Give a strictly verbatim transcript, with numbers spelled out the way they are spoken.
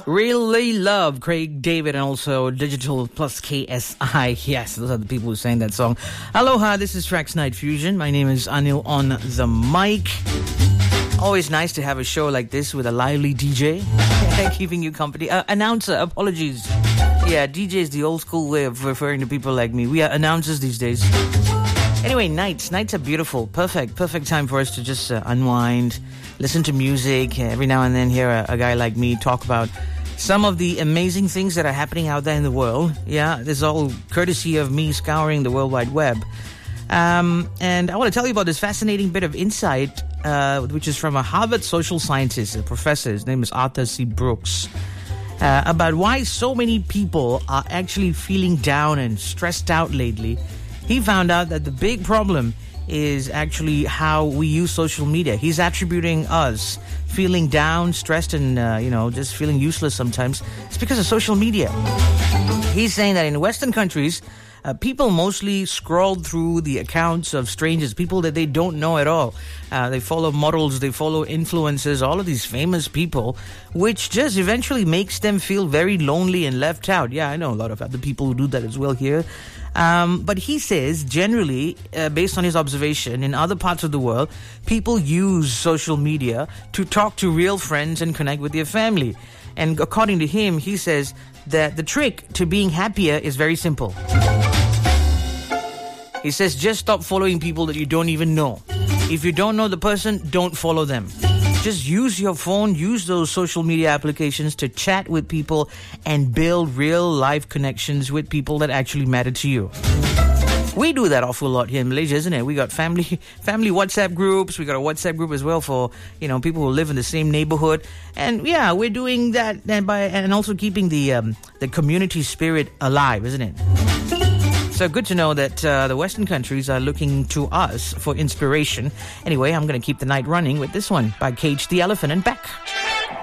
Really love Craig David and also Digital plus K S I. Yes, those are the people who sang that song. Aloha, this is Tracks Night Fusion. My name is Anil on the mic. Always nice to have a show like this with a lively D J keeping you company. Uh, announcer, apologies. Yeah, D J is the old school way of referring to people like me. We are announcers these days. Anyway, nights. Nights are beautiful. Perfect. Perfect time for us to just uh, unwind, listen to music. Every now and then hear a, a guy like me talk about some of the amazing things that are happening out there in the world. Yeah, this is all courtesy of me scouring the World Wide Web. Um, and I want to tell you about this fascinating bit of insight, uh, which is from a Harvard social scientist, a professor. His name is Arthur C. Brooks. Uh, about why so many people are actually feeling down and stressed out lately. He found out that the big problem is actually how we use social media. He's attributing us feeling down, stressed, and, uh, you know, just feeling useless sometimes. It's because of social media. He's saying that in Western countries, Uh, people mostly scroll through the accounts of strangers, people that they don't know at all. Uh, they follow models, they follow influencers, all of these famous people, which just eventually makes them feel very lonely and left out. Yeah, I know a lot of other people who do that as well here. Um, but he says, generally, uh, based on his observation, in other parts of the world, people use social media to talk to real friends and connect with their family. And according to him, he says that the trick to being happier is very simple. He says, just stop following people that you don't even know. If you don't know the person, don't follow them. Just use your phone, use those social media applications to chat with people and build real life connections with people that actually matter to you. We do that awful lot here in Malaysia, isn't it? We got family family WhatsApp groups. We got a WhatsApp group as well for, you know, people who live in the same neighborhood. And yeah, we're doing that and by and also keeping the um, the community spirit alive, isn't it? So good to know that uh, the Western countries are looking to us for inspiration. Anyway, I'm going to keep the night running with this one by Cage the Elephant and Beck.